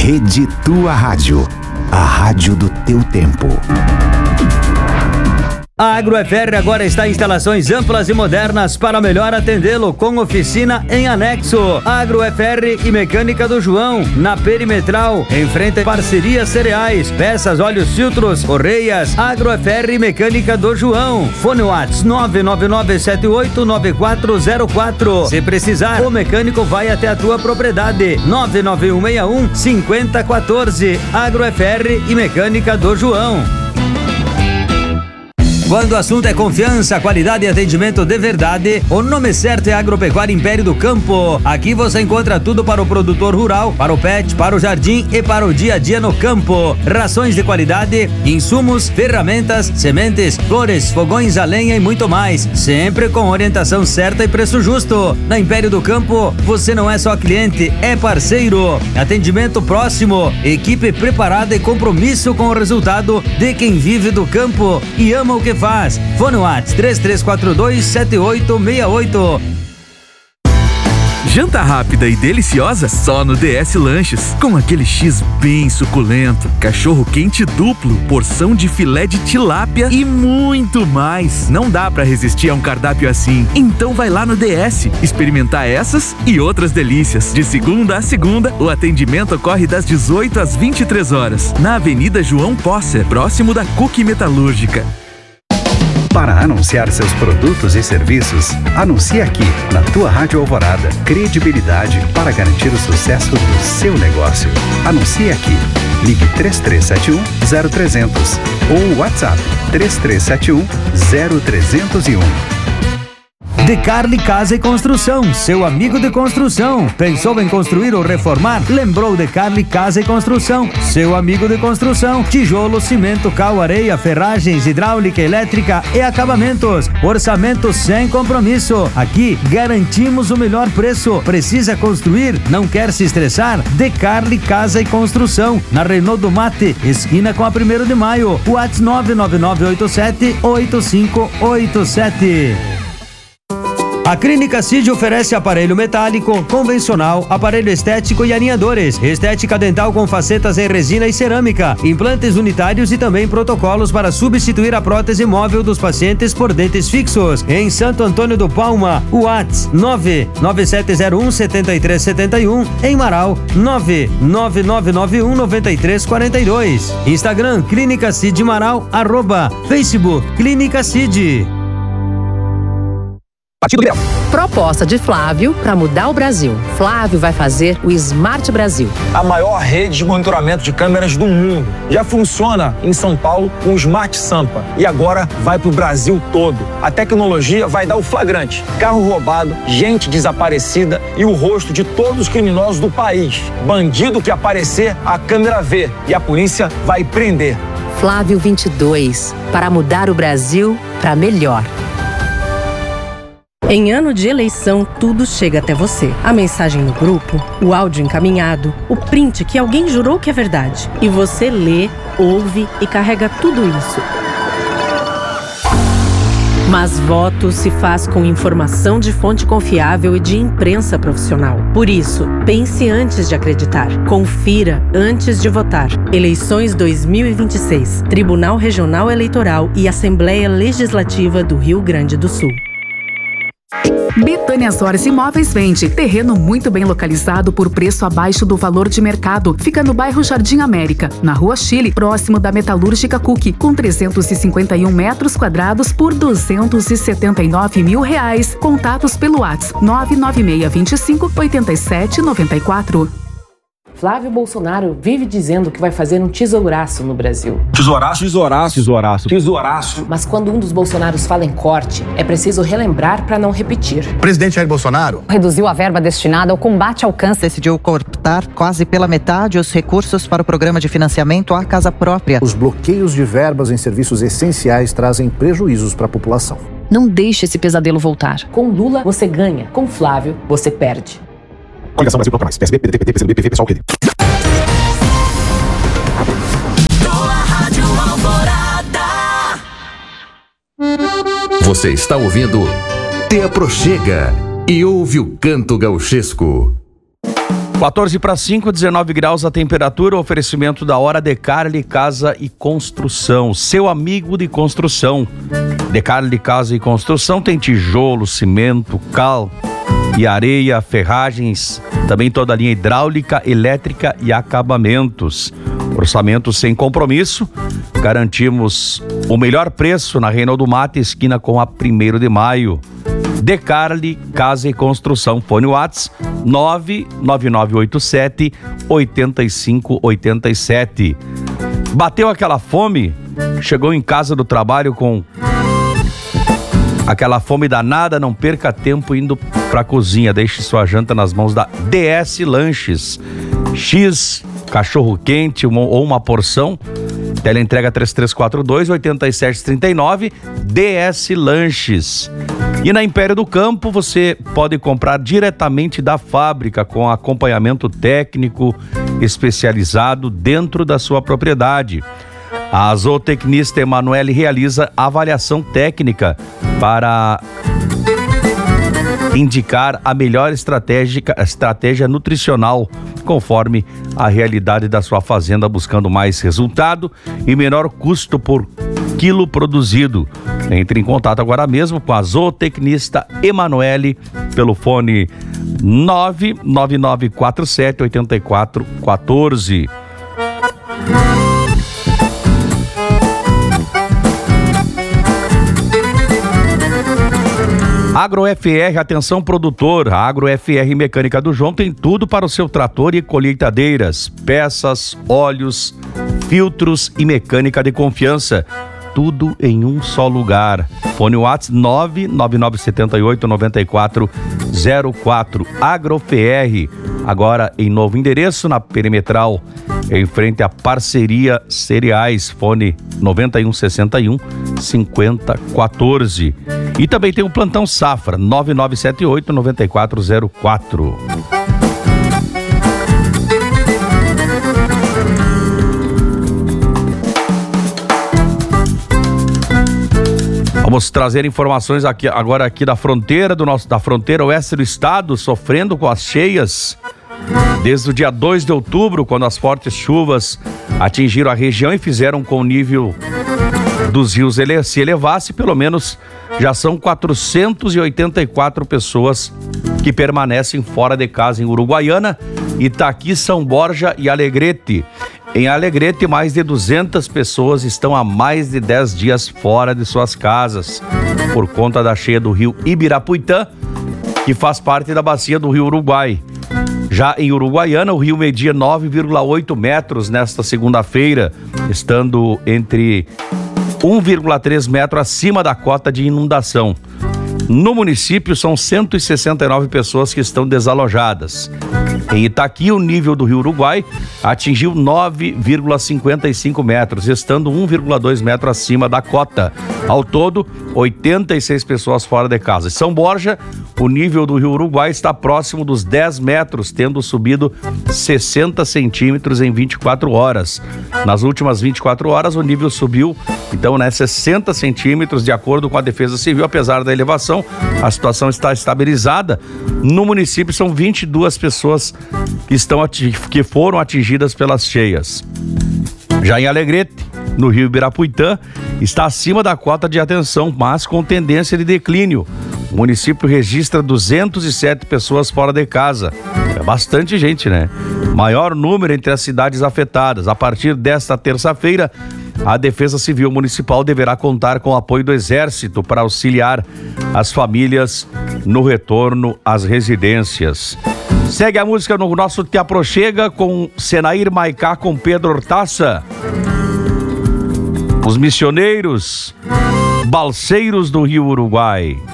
Rede Tua Rádio, a rádio do teu tempo. A Agroferri agora está em instalações amplas e modernas para melhor atendê-lo, com oficina em anexo. Agroferri e Mecânica do João, na Perimetral, em frente a Parceria Cereais, peças, óleos, filtros, correias. Agroferri e Mecânica do João. Fone WhatsApp 999789404. Se precisar, o mecânico vai até a tua propriedade. 991615014. Agroferri e Mecânica do João. Quando o assunto é confiança, qualidade e atendimento de verdade, o nome certo é Agropecuária Império do Campo. Aqui você encontra tudo para o produtor rural, para o pet, para o jardim e para o dia a dia no campo. Rações de qualidade, insumos, ferramentas, sementes, flores, fogões a lenha e muito mais. Sempre com orientação certa e preço justo. Na Império do Campo, você não é só cliente, é parceiro. Atendimento próximo, equipe preparada e compromisso com o resultado de quem vive do campo e ama o que faz. Fone WhatsApp 33427868. Janta rápida e deliciosa só no DS Lanches. Com aquele X bem suculento, cachorro quente duplo, porção de filé de tilápia e muito mais. Não dá pra resistir a um cardápio assim. Então vai lá no DS experimentar essas e outras delícias. De segunda a segunda, o atendimento ocorre das 18 às 23 horas. Na Avenida João Posser, próximo da Cookie Metalúrgica. Para anunciar seus produtos e serviços, anuncie aqui, na Tua Rádio Alvorada. Credibilidade para garantir o sucesso do seu negócio. Anuncie aqui. Ligue 3371-0300 ou WhatsApp 3371-0301. Decarli Casa e Construção, seu amigo de construção. Pensou em construir ou reformar? Lembrou Decarli Casa e Construção, seu amigo de construção. Tijolo, cimento, cal, areia, ferragens, hidráulica, elétrica e acabamentos. Orçamento sem compromisso. Aqui garantimos o melhor preço. Precisa construir? Não quer se estressar? Decarli Casa e Construção, na Renault do Mate, esquina com a 1º de Maio. WhatsApp 99987-8587. A Clínica Cid oferece aparelho metálico, convencional, aparelho estético e alinhadores, estética dental com facetas em resina e cerâmica, implantes unitários e também protocolos para substituir a prótese móvel dos pacientes por dentes fixos. Em Santo Antônio do Palma, WhatsApp 99701-7371, em Marau 99991-9342. Instagram Clínica Cid Marau, @Facebook Clínica Cid. Proposta de Flávio para mudar o Brasil. Flávio vai fazer o Smart Brasil, a maior rede de monitoramento de câmeras do mundo. Já funciona em São Paulo com o Smart Sampa e agora vai para o Brasil todo. A tecnologia vai dar o flagrante: carro roubado, gente desaparecida e o rosto de todos os criminosos do país. Bandido que aparecer, a câmera vê e a polícia vai prender. Flávio 22, para mudar o Brasil para melhor. Em ano de eleição, tudo chega até você. A mensagem no grupo, o áudio encaminhado, o print que alguém jurou que é verdade. E você lê, ouve e carrega tudo isso. Mas voto se faz com informação de fonte confiável e de imprensa profissional. Por isso, pense antes de acreditar. Confira antes de votar. Eleições 2026. Tribunal Regional Eleitoral e Assembleia Legislativa do Rio Grande do Sul. Betânia Soares Imóveis vende terreno muito bem localizado por preço abaixo do valor de mercado. Fica no bairro Jardim América, na Rua Chile, próximo da Metalúrgica Cookie, com 351 metros quadrados por R$279 mil. Contatos pelo WhatsApp 99625-8794. Flávio Bolsonaro vive dizendo que vai fazer um tesouraço no Brasil. Tesouraço? Tesouraço. Tesouraço. Tesouraço. Mas quando um dos Bolsonaros fala em corte, é preciso relembrar para não repetir. O presidente Jair Bolsonaro reduziu a verba destinada ao combate ao câncer. Decidiu cortar quase pela metade os recursos para o programa de financiamento à casa própria. Os bloqueios de verbas em serviços essenciais trazem prejuízos para a população. Não deixe esse pesadelo voltar. Com Lula, você ganha. Com Flávio, você perde. Coligação Brasil Coloca Mais. PSB, PDT, PT, PCdoB, PV, PSOL, QD. Você está ouvindo Te Aproxega e ouve o canto gauchesco. 4:45, 19 graus a temperatura, oferecimento da Hora Decarli Casa e Construção, seu amigo de construção. Decarli Casa e Construção tem tijolo, cimento, cal e areia, ferragens, também toda a linha hidráulica, elétrica e acabamentos. Orçamento sem compromisso, garantimos o melhor preço na Reinaldo Mata, esquina com a 1º de Maio. Decarli Casa e Construção, fone WhatsApp 99987-8587. Bateu aquela fome? Chegou em casa do trabalho com aquela fome danada? Não perca tempo indo pra cozinha, deixe sua janta nas mãos da DS Lanches. X, cachorro quente ou uma porção, teleentrega 3342-8739, DS Lanches. E na Império do Campo você pode comprar diretamente da fábrica com acompanhamento técnico especializado dentro da sua propriedade. A zootecnista Emanuele realiza avaliação técnica para indicar a melhor estratégia nutricional conforme a realidade da sua fazenda, buscando mais resultado e menor custo por quilo produzido. Entre em contato agora mesmo com a zootecnista Emanuele pelo fone 99947-8414. AgroFR, atenção produtor, a AgroFR Mecânica do João tem tudo para o seu trator e colheitadeiras, peças, óleos, filtros e mecânica de confiança. Tudo em um só lugar. Fone WhatsApp 99978-9404. AgroFR, agora em novo endereço na Perimetral, em frente à Parceria Cereais. Fone 9161-5014. E também tem o Plantão Safra 9978-9404. Vamos trazer informações agora da fronteira da fronteira oeste do estado, sofrendo com as cheias desde o dia 2 de outubro, quando as fortes chuvas atingiram a região e fizeram com o nível dos rios se elevasse. Pelo menos já são 484 pessoas que permanecem fora de casa em Uruguaiana, Itaqui, São Borja e Alegrete. Em Alegrete, mais de 200 pessoas estão há mais de 10 dias fora de suas casas por conta da cheia do rio Ibirapuitã, que faz parte da bacia do rio Uruguai. Já em Uruguaiana, o rio media 9,8 metros nesta segunda-feira, estando entre 1,3 metro acima da cota de inundação. No município, são 169 pessoas que estão desalojadas. Em Itaqui, o nível do rio Uruguai atingiu 9,55 metros, estando 1,2 metro acima da cota. Ao todo, 86 pessoas fora de casa. Em São Borja, o nível do rio Uruguai está próximo dos 10 metros, tendo subido 60 centímetros em 24 horas. Nas últimas 24 horas, o nível subiu, 60 centímetros, de acordo com a Defesa Civil. Apesar da elevação, a situação está estabilizada. No município, são 22 pessoas que foram atingidas pelas cheias. Já em Alegrete, no rio Ibirapuitã, está acima da cota de atenção, mas com tendência de declínio. O município registra 207 pessoas fora de casa. É bastante gente, né? Maior número entre as cidades afetadas. A partir desta terça-feira, a Defesa Civil Municipal deverá contar com o apoio do Exército para auxiliar as famílias no retorno às residências. Segue a música no nosso Te Aproxega com Senair Maicá com Pedro Hortaça. Os missioneiros, balseiros do Rio Uruguai.